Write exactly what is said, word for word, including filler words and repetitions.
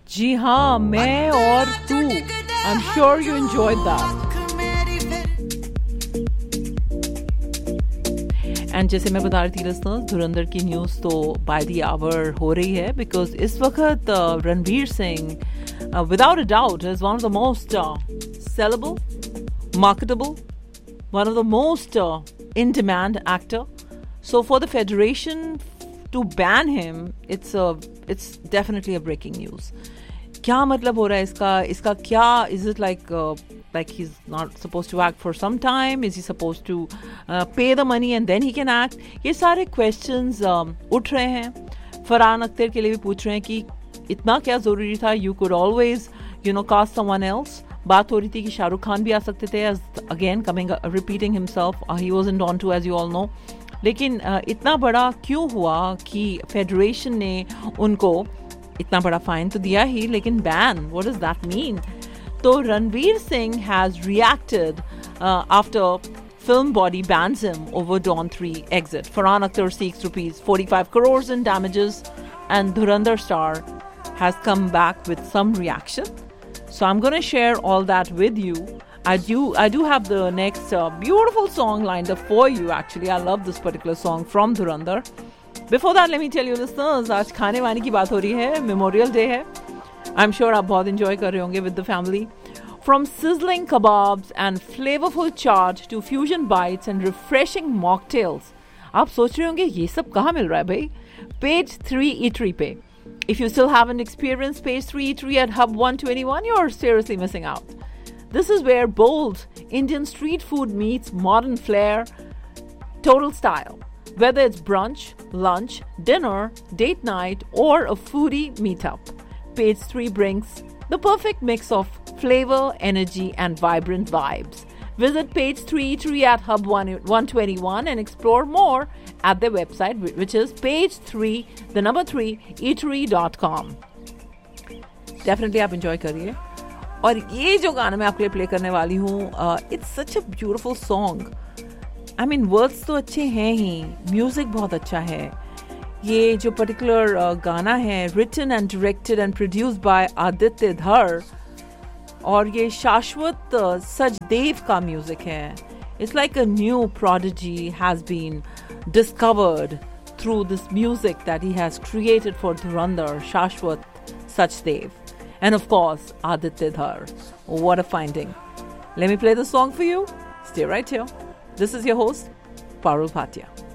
जी हाँ, मैं और तू. I'm sure you enjoyed that. And जैसे मैं बता रही थी लिसनर्स, धुरंधर की न्यूज़ तो बाय द आवर हो रही है बिकॉज इस वक्त Ranveer Singh without a doubt is one of the most sellable, marketable, one of the most uh, in-demand actor. So for the federation to ban him, it's a, it's definitely a breaking news. क्या मतलब हो रहा है इसका? इसका क्या? Is it like uh, like he's not supposed to act for some time? Is he supposed to uh, pay the money and then he can act? ये सारे questions um, उठ रहे हैं. फरहान अख्तर के लिए भी पूछ रहे हैं कि इतना क्या ज़रूरी था? You could always, you know, cast someone else. बात हो रही थी कि शाहरुख खान भी आ सकते थे, again coming repeating himself, he was in don to as you all know. लेकिन uh, इतना बड़ा क्यों हुआ कि फेडरेशन ने उनको इतना बड़ा फाइन तो दिया ही, लेकिन ban, what does that mean? तो Ranveer Singh has reacted after film body bans him over Dawn three exit. Farhan Akhtar seeks rupees forty-five crores in damages, and Dhurandhar star has come back with some reaction. So I'm going to share all that with you. I do I do have the next uh, beautiful song lined up for you actually. I love this particular song from Dhurandhar. Before that, let me tell you listeners, आज खाने वाने की बात हो रही है, Memorial Day है. I'm sure आप बहुत enjoy कर रहे होंगे with the family. From sizzling kebabs and flavorful chaat to fusion bites and refreshing mocktails. आप सोच रहे होंगे ये सब कहाँ मिल रहा है भाई? Page three Eatery पे. If you still haven't experienced Page three Eatery at Hub one twenty-one, you're seriously missing out. This is where bold Indian street food meets modern flair, total style. Whether it's brunch, lunch, dinner, date night, or a foodie meetup, Page three brings the perfect mix of flavor, energy, and vibrant vibes. Visit Page three Eatery at Hub one twenty-one and explore more at their website, which is page three, the number three, eatery dot com. Definitely आप enjoy करिए. और ये जो गाना मैं आपके लिए play करने वाली हूँ, it's such a beautiful song. I mean, words तो अच्छे हैं ही, music बहुत अच्छा है. ये जो particular uh, गाना है, written and directed and produced by Aditya धर, और ये शाश्वत uh, सचदेव का म्यूजिक है. It's like a new prodigy has been discovered through this music that he has created for Dhurandhar, Shashwat Sachdev, and of course Aditya Dhar. What a finding. Let me play the song for you. Stay right here. This is your host, Parul Bhatia.